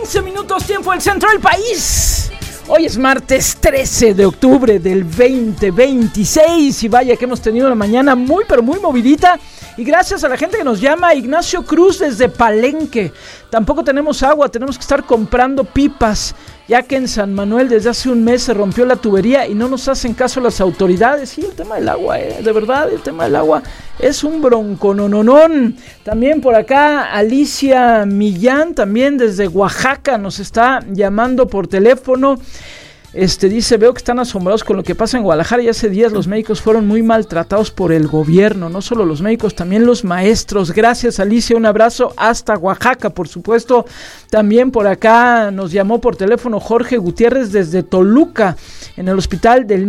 15 minutos, tiempo del centro del país. Hoy es martes 13 de octubre del 2026 y vaya que hemos tenido una mañana muy pero muy movidita. Y gracias a la gente que nos llama. Ignacio Cruz desde Palenque. Tampoco tenemos agua, tenemos que estar comprando pipas, ya que en San Manuel desde hace un mes se rompió la tubería y no nos hacen caso las autoridades. Sí, el tema del agua, de verdad, el tema del agua es un bronconononón. También por acá Alicia Millán, también desde Oaxaca, nos está llamando por teléfono. Dice, veo que están asombrados con lo que pasa en Guadalajara y hace días los médicos fueron muy maltratados por el gobierno, no solo los médicos, también los maestros. Gracias, Alicia, un abrazo hasta Oaxaca, por supuesto. También por acá nos llamó por teléfono Jorge Gutiérrez desde Toluca, en el hospital del